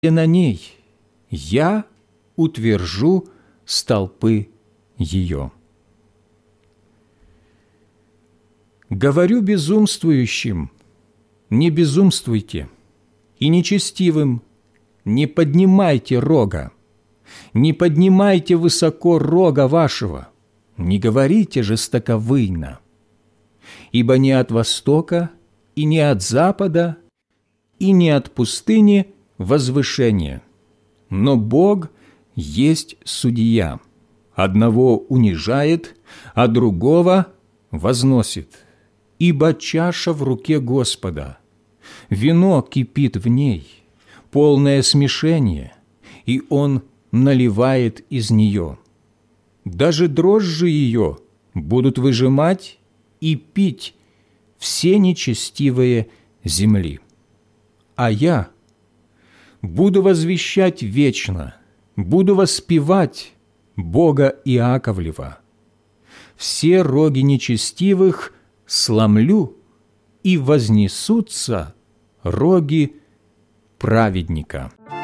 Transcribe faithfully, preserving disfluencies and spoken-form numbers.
на ней, я утвержу столпы ее. Говорю безумствующим: не безумствуйте, и нечестивым: не поднимайте рога, не поднимайте высоко рога вашего, не говорите жестоковыйно. Ибо не от востока, и не от запада, и не от пустыни возвышение, но Бог есть судья, одного унижает, а другого возносит. Ибо чаша в руке Господа, вино кипит в ней, полное смешение, и Он наливает из нее. Даже дрожжи ее будут выжимать и пить все нечестивые земли. А я буду возвещать вечно, буду воспевать Бога Иаковлева. Все роги нечестивых сломлю, и вознесутся роги праведника».